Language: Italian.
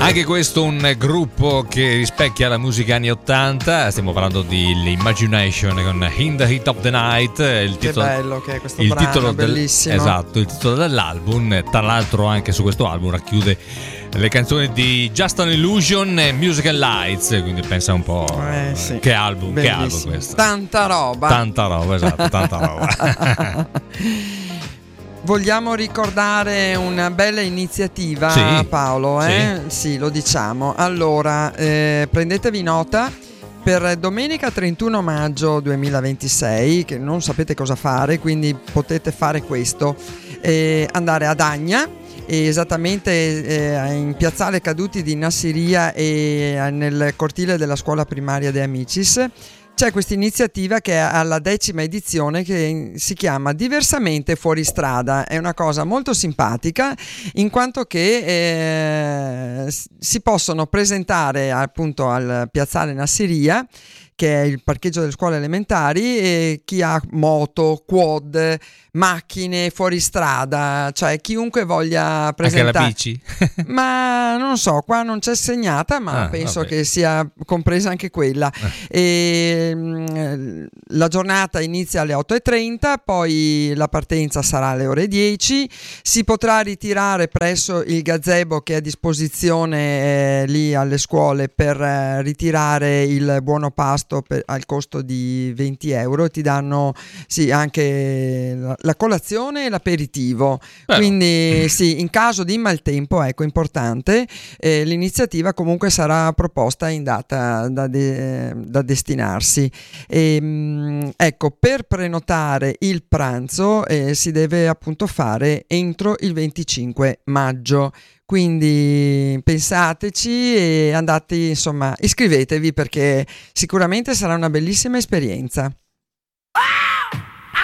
Anche questo un gruppo che rispecchia la musica anni 80. Stiamo parlando di Imagination con In the Heat of the Night. Che bello che è questo brano, bellissimo. Esatto, il titolo dell'album. Tra l'altro anche su questo album racchiude le canzoni di Just an Illusion e Musical Lights, quindi pensa un po' sì. che album questo. Tanta roba, esatto, tanta roba. Vogliamo ricordare una bella iniziativa, sì, Paolo? Sì, lo diciamo. Allora, prendetevi nota. Per domenica 31 maggio 2026, che non sapete cosa fare, quindi potete fare questo, andare ad Agna, esattamente in piazzale Caduti di Nassiria e nel cortile della scuola primaria De Amicis. C'è questa iniziativa che è alla 10ª edizione, che si chiama Diversamente fuori strada. È una cosa molto simpatica, in quanto che si possono presentare appunto al piazzale Nassiria, che è il parcheggio delle scuole elementari, e chi ha moto, quad, macchine fuori strada, cioè chiunque voglia presentare. Anche la bici? Ma non so, qua non c'è segnata, ma penso che sia compresa anche quella. La giornata inizia alle 8:30, poi la partenza sarà alle ore 10. Si potrà ritirare presso il gazebo che è a disposizione lì alle scuole per ritirare il buono pasto al costo di 20 euro. Ti danno anche la colazione e l'aperitivo. Quindi in caso di maltempo, ecco, importante, l'iniziativa comunque sarà proposta in data da destinarsi. Ecco, per prenotare il pranzo si deve appunto fare entro il 25 maggio. Quindi pensateci e andate, insomma, iscrivetevi, perché sicuramente sarà una bellissima esperienza.